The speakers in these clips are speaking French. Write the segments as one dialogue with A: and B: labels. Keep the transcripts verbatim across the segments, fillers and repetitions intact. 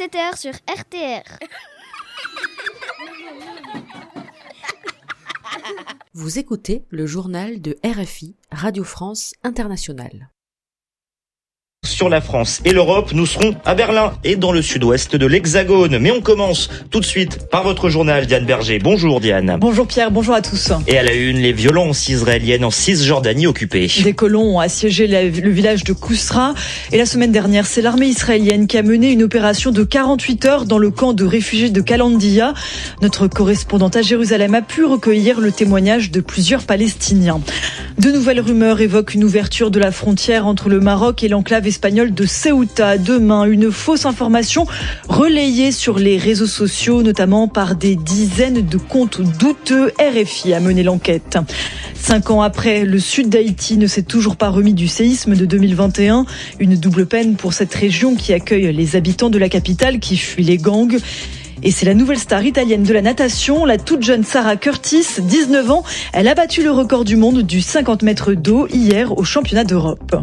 A: sept heures sur R T R.
B: Vous écoutez le journal de R F I, Radio France Internationale.
C: Sur la France et l'Europe, nous serons à Berlin et dans le sud-ouest de l'Hexagone. Mais on commence tout de suite par votre journal, Diane Berger. Bonjour Diane.
D: Bonjour Pierre, bonjour à tous.
C: Et à la une, les violences israéliennes en Cisjordanie occupée.
D: Des colons ont assiégé le village de Kousra. Et la semaine dernière, c'est l'armée israélienne qui a mené une opération de quarante-huit heures dans le camp de réfugiés de Kalandia. Notre correspondante à Jérusalem a pu recueillir le témoignage de plusieurs Palestiniens. De nouvelles rumeurs évoquent une ouverture de la frontière entre le Maroc et l'enclave espagnole de Ceuta. Demain, une fausse information relayée sur les réseaux sociaux, notamment par des dizaines de comptes douteux. R F I a mené l'enquête. Cinq ans après, le sud d'Haïti ne s'est toujours pas remis du séisme de deux mille vingt et un. Une double peine pour cette région qui accueille les habitants de la capitale qui fuient les gangs. Et c'est la nouvelle star italienne de la natation, la toute jeune Sarah Curtis, dix-neuf ans. Elle a battu le record du monde du cinquante mètres d'eau hier au championnat d'Europe.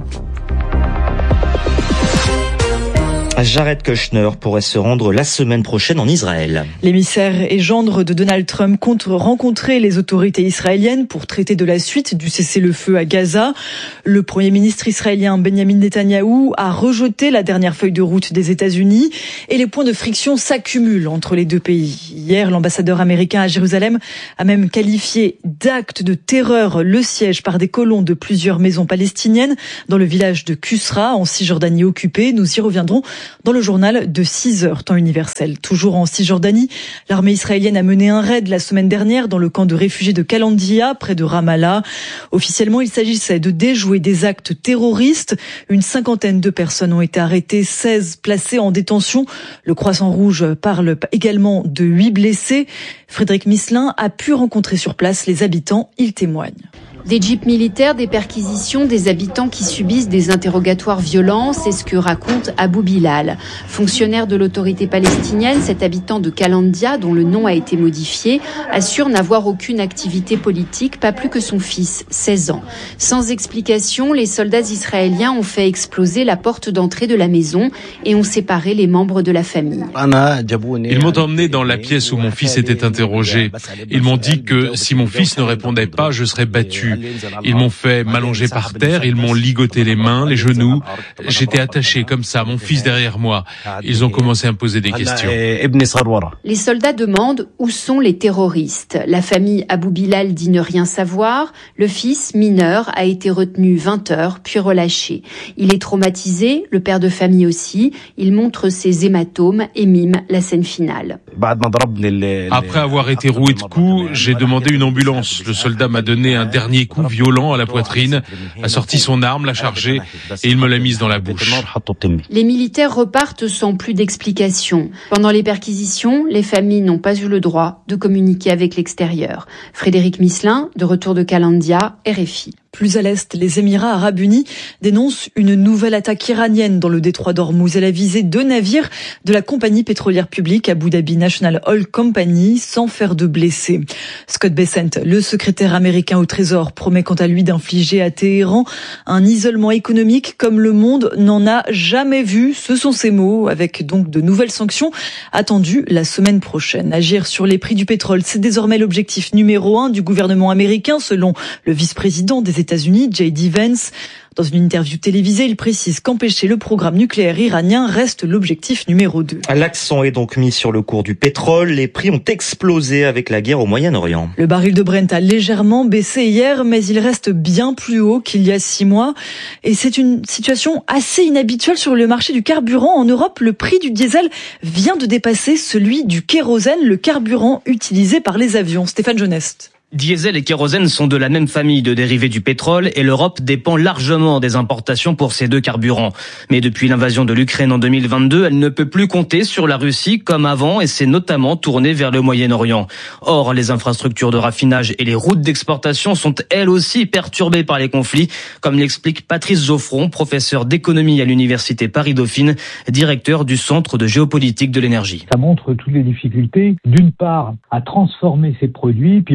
C: Jared Kushner pourrait se rendre la semaine prochaine en Israël.
D: L'émissaire et gendre de Donald Trump compte rencontrer les autorités israéliennes pour traiter de la suite du cessez-le-feu à Gaza. Le Premier ministre israélien Benjamin Netanyahou a rejeté la dernière feuille de route des États-Unis et les points de friction s'accumulent entre les deux pays. Hier, l'ambassadeur américain à Jérusalem a même qualifié d'acte de terreur le siège par des colons de plusieurs maisons palestiniennes dans le village de Kusra en Cisjordanie occupée. Nous y reviendrons dans le journal de six heures, temps universel. Toujours en Cisjordanie, l'armée israélienne a mené un raid la semaine dernière dans le camp de réfugiés de Kalandia, près de Ramallah. Officiellement, il s'agissait de déjouer des actes terroristes. Une cinquantaine de personnes ont été arrêtées, seize placées en détention. Le Croissant Rouge parle également de huit blessés. Frédéric Misselin a pu rencontrer sur place les habitants. Il témoigne.
E: Des jeeps militaires, des perquisitions, des habitants qui subissent des interrogatoires violents, c'est ce que raconte Abou Bilal. Fonctionnaire de l'autorité palestinienne, cet habitant de Kalandia, dont le nom a été modifié, assure n'avoir aucune activité politique, pas plus que son fils, seize ans. Sans explication, les soldats israéliens ont fait exploser la porte d'entrée de la maison et ont séparé les membres de la famille.
F: Ils m'ont emmené dans la pièce où mon fils était interrogé. Ils m'ont dit que si mon fils ne répondait pas, je serais battu. Ils m'ont fait m'allonger par terre, ils m'ont ligoté les mains, les genoux. J'étais attaché comme ça, mon fils derrière moi. Ils ont commencé à me poser des questions.
E: Les soldats demandent où sont les terroristes. La famille Abou Bilal dit ne rien savoir. Le fils, mineur, a été retenu vingt heures, puis relâché. Il est traumatisé, le père de famille aussi. Il montre ses hématomes et mime la scène finale.
F: Après avoir été roué de coups, j'ai demandé une ambulance. Le soldat m'a donné un dernier coup violent à la poitrine, a sorti son arme, l'a chargée et il me l'a mise dans la bouche.
E: Les militaires repartent sans plus d'explications. Pendant les perquisitions, les familles n'ont pas eu le droit de communiquer avec l'extérieur. Frédéric Misselin, de retour de Kalandia, R F I.
D: Plus à l'est, les Émirats arabes unis dénoncent une nouvelle attaque iranienne dans le détroit d'Ormuz. Elle a visé deux navires de la compagnie pétrolière publique Abu Dhabi National Oil Company sans faire de blessés. Scott Bessent, le secrétaire américain au Trésor, promet quant à lui d'infliger à Téhéran un isolement économique comme le monde n'en a jamais vu. Ce sont ses mots, avec donc de nouvelles sanctions attendues la semaine prochaine. Agir sur les prix du pétrole, c'est désormais l'objectif numéro un du gouvernement américain, selon le vice-président des États-Unis, J D Vance. Dans une interview télévisée, il précise qu'empêcher le programme nucléaire iranien reste l'objectif numéro deux.
C: L'accent est donc mis sur le cours du pétrole. Les prix ont explosé avec la guerre au Moyen-Orient.
D: Le baril de Brent a légèrement baissé hier, mais il reste bien plus haut qu'il y a six mois. Et c'est une situation assez inhabituelle sur le marché du carburant. En Europe, le prix du diesel vient de dépasser celui du kérosène, le carburant utilisé par les avions. Stéphane Jeuneste.
G: Diesel et kérosène sont de la même famille de dérivés du pétrole et l'Europe dépend largement des importations pour ces deux carburants. Mais depuis l'invasion de l'Ukraine en deux mille vingt-deux, elle ne peut plus compter sur la Russie comme avant et s'est notamment tournée vers le Moyen-Orient. Or, les infrastructures de raffinage et les routes d'exportation sont elles aussi perturbées par les conflits, comme l'explique Patrice Geoffron, professeur d'économie à l'université Paris-Dauphine, directeur du Centre de géopolitique de l'énergie.
H: Ça montre toutes les difficultés, d'une part, à transformer ces produits, puis par ailleurs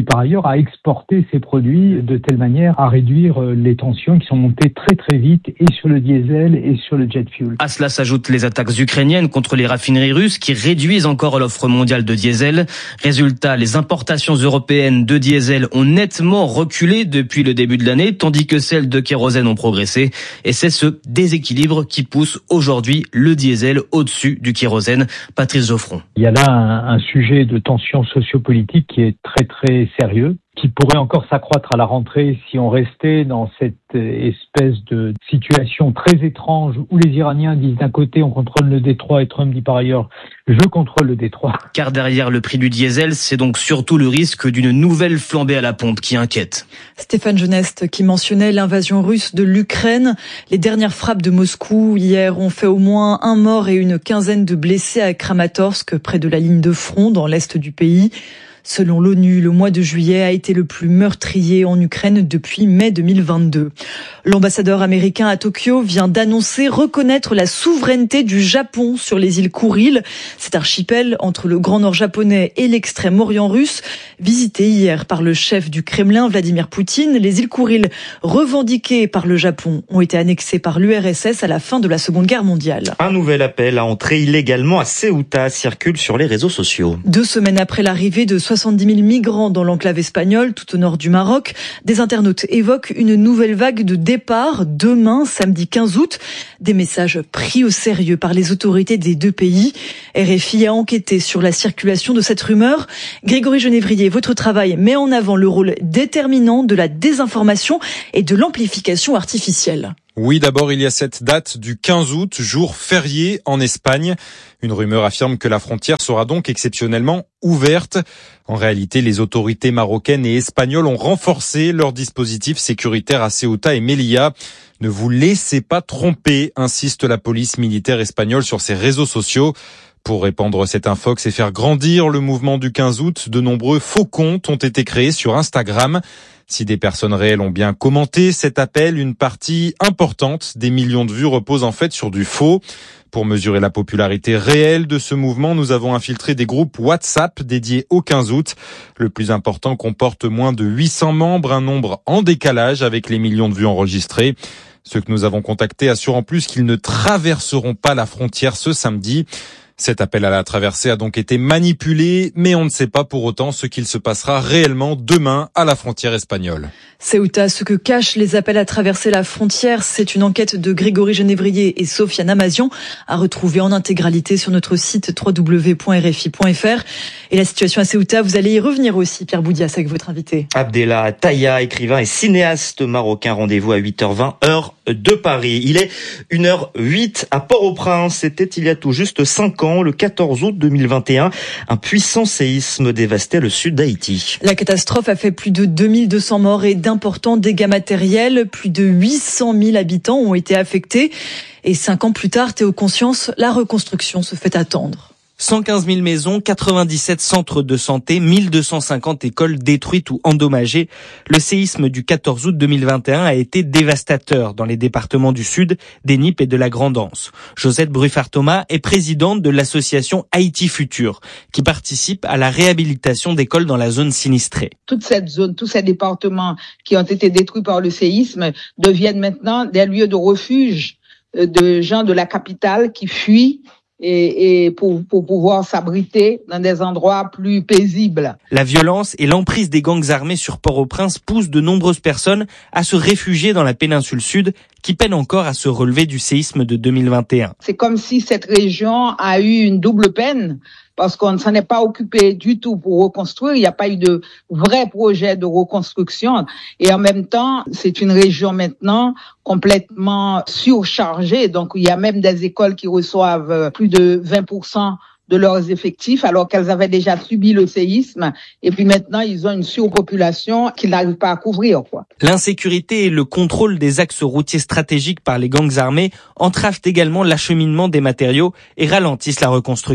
A: à exporter ces produits de telle manière à réduire les tensions qui sont montées très très vite et sur le diesel et sur le jet fuel.
G: À cela s'ajoutent les attaques ukrainiennes contre les raffineries russes qui réduisent encore l'offre mondiale de diesel. Résultat, les importations européennes de diesel ont nettement reculé depuis le début de l'année, tandis que celles de kérosène ont progressé. Et c'est ce déséquilibre qui pousse aujourd'hui le diesel au-dessus du kérosène. Patrice Geoffron.
A: Il y a là un, un sujet de tension sociopolitique qui est très très sérieux, qui pourrait encore s'accroître à la rentrée si on restait dans cette espèce de situation très étrange où les Iraniens disent d'un côté on contrôle le détroit et Trump dit par ailleurs je contrôle le détroit.
G: Car derrière le prix du diesel, c'est donc surtout le risque d'une nouvelle flambée à la pompe qui inquiète.
D: Stéphane Genest qui mentionnait l'invasion russe de l'Ukraine. Les dernières frappes de Moscou hier ont fait au moins un mort et une quinzaine de blessés à Kramatorsk, près de la ligne de front dans l'est du pays. Selon l'ONU, le mois de juillet a été le plus meurtrier en Ukraine depuis mai deux mille vingt-deux. L'ambassadeur américain à Tokyo vient d'annoncer reconnaître la souveraineté du Japon sur les îles Kouril. Cet archipel entre le Grand Nord japonais et l'extrême-orient russe, visité hier par le chef du Kremlin, Vladimir Poutine. Les îles Kouril, revendiquées par le Japon, ont été annexées par l'U R S S à la fin de la Seconde Guerre mondiale.
C: Un nouvel appel à entrer illégalement à Ceuta circule sur les réseaux sociaux.
D: Deux semaines après l'arrivée de soixante-dix mille migrants dans l'enclave espagnole, tout au nord du Maroc, des internautes évoquent une nouvelle vague de départ demain, samedi quinze août. Des messages pris au sérieux par les autorités des deux pays. R F I a enquêté sur la circulation de cette rumeur. Grégory Genévrier, votre travail met en avant le rôle déterminant de la désinformation et de l'amplification artificielle.
H: Oui, d'abord, il y a cette date du quinze août, jour férié en Espagne. Une rumeur affirme que la frontière sera donc exceptionnellement ouverte. En réalité, les autorités marocaines et espagnoles ont renforcé leur dispositif sécuritaire à Ceuta et Melilla. Ne vous laissez pas tromper, insiste la police militaire espagnole sur ses réseaux sociaux. Pour répandre cette infox et faire grandir le mouvement du quinze août, de nombreux faux comptes ont été créés sur Instagram. Si des personnes réelles ont bien commenté cet appel, une partie importante des millions de vues repose en fait sur du faux. Pour mesurer la popularité réelle de ce mouvement, nous avons infiltré des groupes WhatsApp dédiés au quinze août. Le plus important comporte moins de huit cents membres, un nombre en décalage avec les millions de vues enregistrées. Ceux que nous avons contactés assurent en plus qu'ils ne traverseront pas la frontière ce samedi. Cet appel à la traversée a donc été manipulé, mais on ne sait pas pour autant ce qu'il se passera réellement demain à la frontière espagnole.
D: Ceuta, ce que cachent les appels à traverser la frontière, c'est une enquête de Grégory Genévrier et Sofiane Amazian à retrouver en intégralité sur notre site w w w point r f i point f r. Et la situation à Ceuta, vous allez y revenir aussi, Pierre Boudias, avec votre invité.
C: Abdellah Taïa, écrivain et cinéaste marocain, rendez-vous à huit heures vingt, heure de Paris. Il est une heure huit à Port-au-Prince. C'était il y a tout juste cinq ans, le quatorze août deux mille vingt et un. Un puissant séisme dévastait le sud d'Haïti.
D: La catastrophe a fait plus de deux mille deux cents morts et d'importants dégâts matériels. Plus de huit cent mille habitants ont été affectés. Et cinq ans plus tard, Théo Conscience, la reconstruction se fait attendre.
I: cent quinze mille maisons, quatre-vingt-dix-sept centres de santé, mille deux cent cinquante écoles détruites ou endommagées. Le séisme du quatorze août deux mille vingt et un a été dévastateur dans les départements du Sud, des Nippes et de la Grande-Anse. Josette Bruffard-Thomas est présidente de l'association Haïti Futur, qui participe à la réhabilitation d'écoles dans la zone sinistrée.
J: Toute cette zone, tous ces départements qui ont été détruits par le séisme deviennent maintenant des lieux de refuge de gens de la capitale qui fuient Et, et pour, pour pouvoir s'abriter dans des endroits plus paisibles.
I: La violence et l'emprise des gangs armés sur Port-au-Prince poussent de nombreuses personnes à se réfugier dans la péninsule sud, qui peine encore à se relever du séisme de deux mille vingt et un.
J: C'est comme si cette région a eu une double peine, parce qu'on ne s'en est pas occupé du tout pour reconstruire. Il n'y a pas eu de vrai projet de reconstruction. Et en même temps, c'est une région maintenant complètement surchargée. Donc, il y a même des écoles qui reçoivent plus de vingt pour cent de leurs effectifs, alors qu'elles avaient déjà subi le séisme. Et puis maintenant, ils ont une surpopulation qu'ils n'arrivent pas à couvrir, quoi.
I: L'insécurité et le contrôle des axes routiers stratégiques par les gangs armés entravent également l'acheminement des matériaux et ralentissent la reconstruction.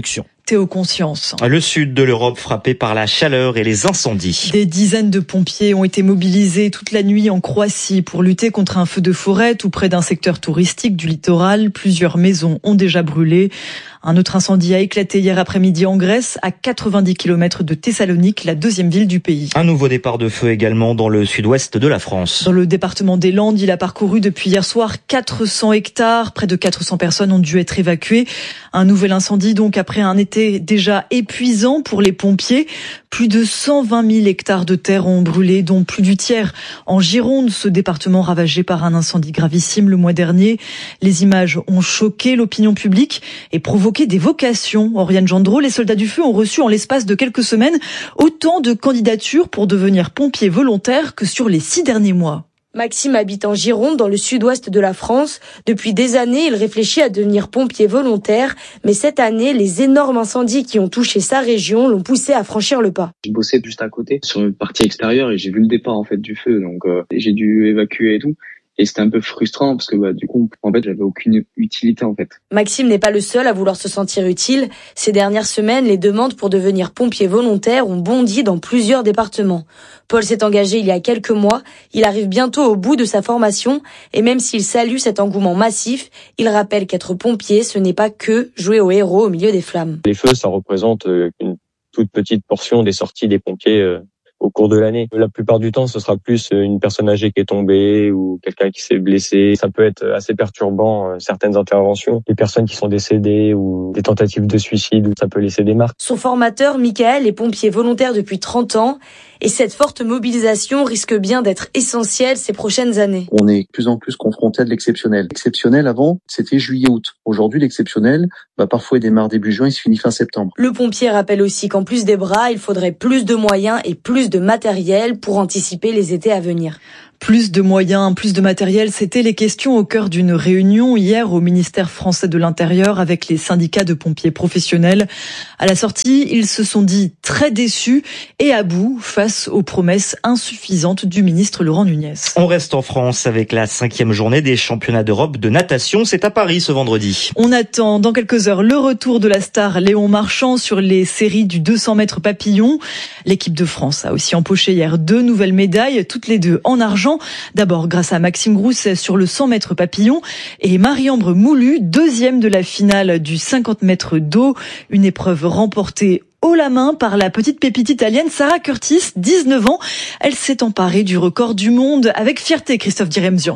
D: Théo Conscience.
C: Le sud de l'Europe frappé par la chaleur et les incendies.
D: Des dizaines de pompiers ont été mobilisés toute la nuit en Croatie pour lutter contre un feu de forêt tout près d'un secteur touristique du littoral. Plusieurs maisons ont déjà brûlé. Un autre incendie a éclaté hier après-midi en Grèce, à quatre-vingt-dix kilomètres de Thessalonique, la deuxième ville du pays.
C: Un nouveau départ de feu également dans le sud-ouest de la France.
D: Dans le département des Landes, il a parcouru depuis hier soir quatre cents hectares. Près de quatre cents personnes ont dû être évacuées. Un nouvel incendie donc après un été déjà épuisant pour les pompiers. Plus de cent vingt mille hectares de terre ont brûlé, dont plus du tiers en Gironde, ce département ravagé par un incendie gravissime le mois dernier. Les images ont choqué l'opinion publique et provoqué des vocations. Oriane Gendreau, les soldats du feu ont reçu en l'espace de quelques semaines autant de candidatures pour devenir pompiers volontaires que sur les six derniers mois.
K: Maxime habite en Gironde, dans le sud-ouest de la France. Depuis des années, il réfléchit à devenir pompier volontaire. Mais cette année, les énormes incendies qui ont touché sa région l'ont poussé à franchir le pas.
L: Je bossais juste à côté, sur une partie extérieure, et j'ai vu le départ en fait du feu. Donc euh, j'ai dû évacuer et tout. Et c'était un peu frustrant parce que bah, du coup, en fait, j'avais aucune utilité en fait.
K: Maxime n'est pas le seul à vouloir se sentir utile. Ces dernières semaines, les demandes pour devenir pompier volontaire ont bondi dans plusieurs départements. Paul s'est engagé il y a quelques mois. Il arrive bientôt au bout de sa formation. Et même s'il salue cet engouement massif, il rappelle qu'être pompier, ce n'est pas que jouer au héros au milieu des flammes.
M: Les feux, ça représente une toute petite portion des sorties des pompiers au cours de l'année. La plupart du temps, ce sera plus une personne âgée qui est tombée ou quelqu'un qui s'est blessé. Ça peut être assez perturbant, certaines interventions. Des personnes qui sont décédées ou des tentatives de suicide, ça peut laisser des marques.
K: Son formateur, Michael, est pompier volontaire depuis trente ans. Et cette forte mobilisation risque bien d'être essentielle ces prochaines années.
N: On est de plus en plus confronté à de l'exceptionnel. L'exceptionnel, avant, c'était juillet-août. Aujourd'hui, l'exceptionnel, bah, parfois il démarre début juin, il se finit fin septembre.
K: Le pompier rappelle aussi qu'en plus des bras, il faudrait plus de moyens et plus de matériel pour anticiper les étés à venir.
D: Plus de moyens, plus de matériel, c'était les questions au cœur d'une réunion hier au ministère français de l'Intérieur avec les syndicats de pompiers professionnels. À la sortie, ils se sont dit très déçus et à bout face aux promesses insuffisantes du ministre Laurent Nunez.
C: On reste en France avec la cinquième journée des championnats d'Europe de natation. C'est à Paris ce vendredi.
D: On attend dans quelques heures le retour de la star Léon Marchand sur les séries du deux cents mètres papillon. L'équipe de France a aussi empoché hier deux nouvelles médailles, toutes les deux en argent. D'abord grâce à Maxime Grousset sur le cent mètres papillon et Marie-Ambre Moulu, deuxième de la finale du cinquante mètres d'eau. Une épreuve remportée haut la main par la petite pépite italienne Sarah Curtis, dix-neuf ans. Elle s'est emparée du record du monde avec fierté, Christophe Diremzian.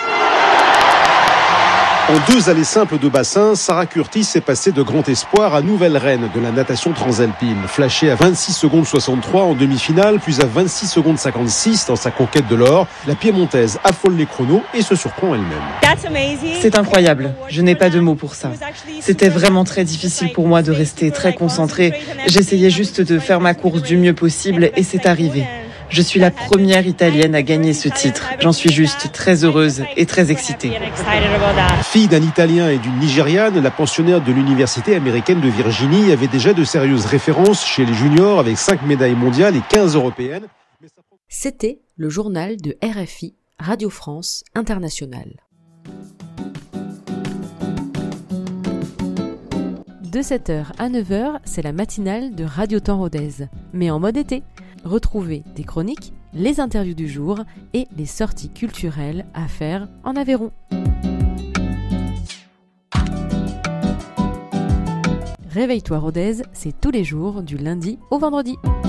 O: En deux allées simples de bassin, Sarah Curtis est passée de grand espoir à nouvelle reine de la natation transalpine. Flashée à vingt-six secondes soixante-trois en demi-finale, puis à vingt-six secondes cinquante-six dans sa conquête de l'or, la Piémontaise affole les chronos et se surprend elle-même.
P: C'est incroyable. Je n'ai pas de mots pour ça. C'était vraiment très difficile pour moi de rester très concentrée. J'essayais juste de faire ma course du mieux possible et c'est arrivé. Je suis la première Italienne à gagner ce titre. J'en suis juste très heureuse et très excitée.
O: Fille d'un Italien et d'une Nigériane, la pensionnaire de l'université américaine de Virginie avait déjà de sérieuses références chez les juniors avec cinq médailles mondiales et quinze européennes.
B: C'était le journal de R F I, Radio France Internationale. De sept heures à neuf heures, c'est la matinale de Radio Temps Rodez, mais en mode été. Retrouvez des chroniques, les interviews du jour et les sorties culturelles à faire en Aveyron. Réveille-toi Rodez, c'est tous les jours du lundi au vendredi.